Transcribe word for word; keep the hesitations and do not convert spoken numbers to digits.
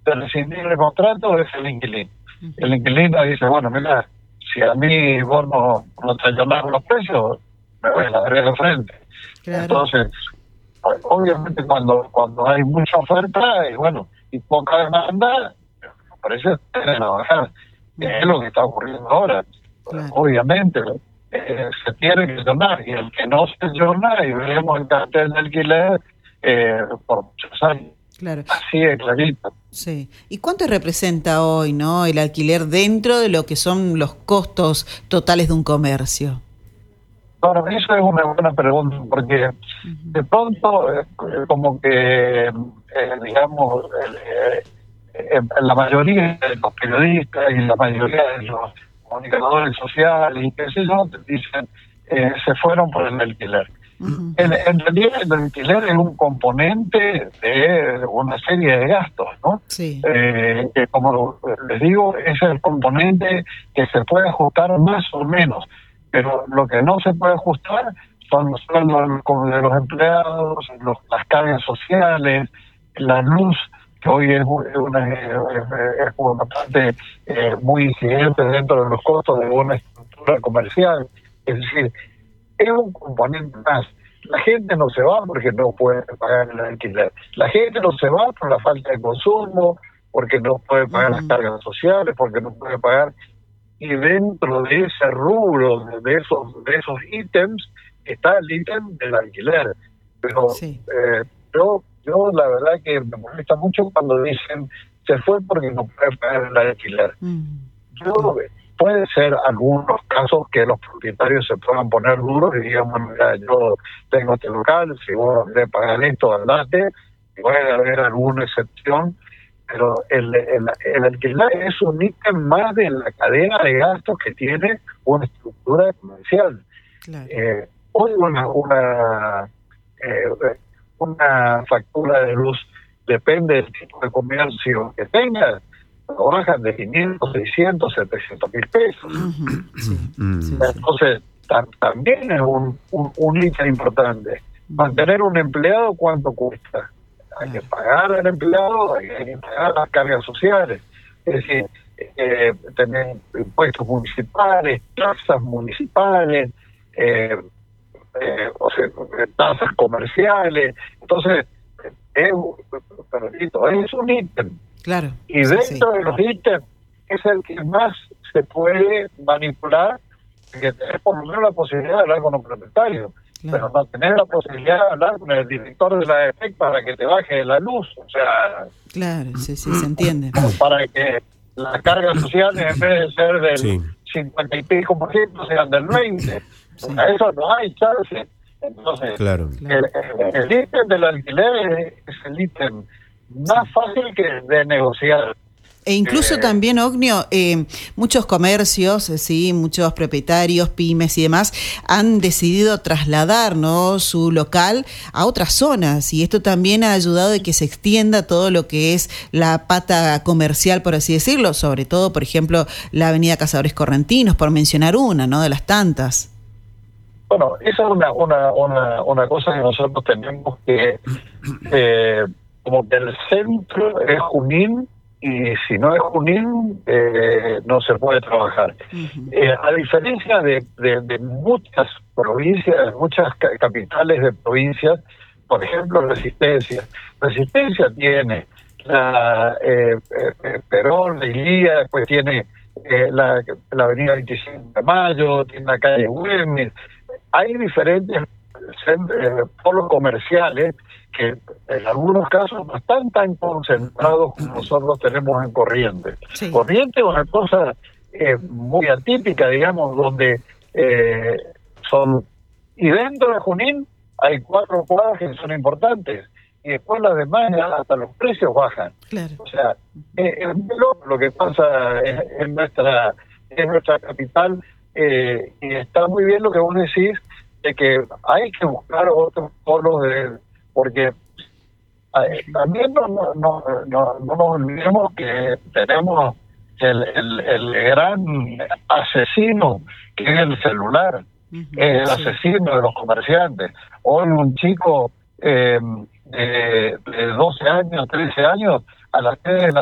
de rescindir el contrato es el inquilino. Uh-huh. El inquilino dice, bueno, mira, si a mí vos no, no te ayudás con los precios, me voy a la vereda de frente. Claro. Entonces, obviamente cuando cuando hay mucha oferta y bueno, y poca demanda, los precios tienden a bajar. Uh-huh. Es lo que está ocurriendo ahora. Claro. Obviamente, eh, se tiene que donar, y el que no se dona, y veremos el cartel de alquiler eh, por muchos años. Claro. Así es, clarito. Sí. ¿Y cuánto representa hoy, no, el alquiler dentro de lo que son los costos totales de un comercio? Bueno, eso es una buena pregunta, porque uh-huh. de pronto, eh, como que, eh, digamos, eh, eh, la mayoría de los periodistas y la mayoría de los comunicadores sociales y qué sé yo, dicen, eh, se fueron por el alquiler. Uh-huh. En, en realidad el alquiler es un componente de una serie de gastos, ¿no? Sí. Eh, que como les digo, es el componente que se puede ajustar más o menos, pero lo que no se puede ajustar son los sueldos de los empleados, los, las cargas sociales, la luz, que hoy es una, es, es una parte eh, muy incidente dentro de los costos de una estructura comercial. Es decir, es un componente más. La gente no se va porque no puede pagar el alquiler. La gente no se va por la falta de consumo, porque no puede pagar uh-huh. las cargas sociales, porque no puede pagar. Y dentro de ese rubro, de esos de esos ítems, está el ítem del alquiler. Pero sí. eh, yo, yo la verdad que me molesta mucho cuando dicen se fue porque no puede pagar el alquiler. Uh-huh. Yo... Puede ser algunos casos que los propietarios se puedan poner duros y digan, bueno, mira, yo tengo este local, si vos querés pagar esto, andate. Puede haber alguna excepción, pero el, el, el alquiler es un ítem más de la cadena de gastos que tiene una estructura comercial. Claro. Eh, hoy una, una, eh, una factura de luz depende del tipo de comercio que tenga, bajan de quinientos, seiscientos, setecientos mil pesos. Uh-huh. Sí, sí, entonces sí. Tam, también es un, un, un ítem importante. Mantener un empleado, ¿cuánto cuesta? Hay uh-huh. que pagar al empleado, hay que pagar las cargas sociales, es decir, eh, tener impuestos municipales, tasas municipales, eh, eh, o sea, tasas comerciales. Entonces es, es un ítem. Claro. Y dentro sí, sí. de los ítems es el que más se puede manipular, que tener por lo menos la posibilidad de hablar con un propietario, claro. pero no tener la posibilidad de hablar con el director de la E P E C para que te baje la luz, o sea... Claro, sí, sí, se entiende. Para que las cargas sociales, en vez de ser del sí. cincuenta y pico por ciento, sean del veinte. Sí. A eso no hay chance. Entonces, claro. el, el, el ítem del alquiler es, es el ítem más fácil que de negociar. E incluso eh, también, Ognio, eh, muchos comercios, sí, muchos propietarios, pymes y demás, han decidido trasladar, ¿no?, su local a otras zonas, y esto también ha ayudado de que se extienda todo lo que es la pata comercial, por así decirlo, sobre todo, por ejemplo, la avenida Cazadores Correntinos, por mencionar una, ¿no?, de las tantas. Bueno, esa es una, una, una, una cosa que nosotros tenemos que... Eh, como que el centro es Junín, y si no es Junín, eh, no se puede trabajar. Uh-huh. Eh, a diferencia de, de, de muchas provincias, muchas ca- capitales de provincias, por ejemplo, Resistencia. Resistencia tiene la eh, eh, Perón, la Ilía, después tiene eh, la, la avenida veinticinco de Mayo, tiene la calle Güemes. Hay diferentes eh, polos comerciales que en algunos casos no están tan concentrados como nosotros tenemos en Corrientes. Sí. Corrientes es una cosa eh, muy atípica, digamos, donde eh, son... Y dentro de Junín hay cuatro cuadras que son importantes, y después las demás hasta los precios bajan. Claro. O sea, eh, es muy loco lo que pasa en, en nuestra en nuestra capital, eh, y está muy bien lo que vos decís, de que hay que buscar otros polos de... porque eh, también no, no, no, no, no nos olvidemos que tenemos el, el, el gran asesino que es el celular, uh-huh, es el sí. asesino de los comerciantes. Hoy un chico eh, de, de doce años, trece años, a las tres de la